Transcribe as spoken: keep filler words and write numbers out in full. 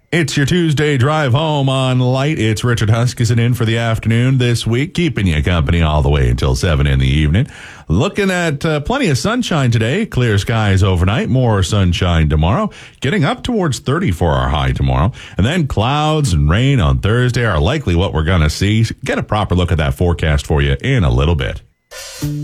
It's your Tuesday drive home on Light. It's Richard Huskisson in for the afternoon this week, keeping you company all the way until seven in the evening. Looking at uh, plenty of sunshine today, clear skies overnight, more sunshine tomorrow, getting up towards thirty for our high tomorrow. And then clouds and rain on Thursday are likely what we're going to see. Get a proper look at that forecast for you in a little bit.